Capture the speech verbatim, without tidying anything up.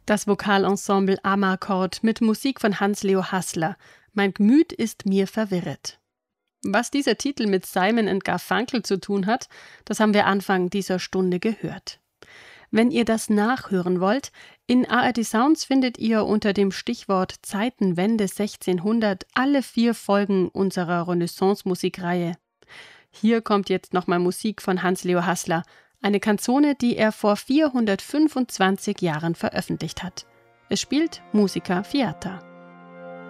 Das Vokalensemble Amarcord mit Musik von Hans-Leo Haßler. Mein Gemüt ist mir verwirret. Was dieser Titel mit Simon and Garfunkel zu tun hat, das haben wir Anfang dieser Stunde gehört. Wenn ihr das nachhören wollt, in A R D Sounds findet ihr unter dem Stichwort Zeitenwende sechzehnhundert alle vier Folgen unserer Renaissance-Musikreihe. Hier kommt jetzt nochmal Musik von Hans-Leo Haßler, eine Canzone, die er vor vierhundertfünfundzwanzig Jahren veröffentlicht hat. Es spielt Musica Fiata.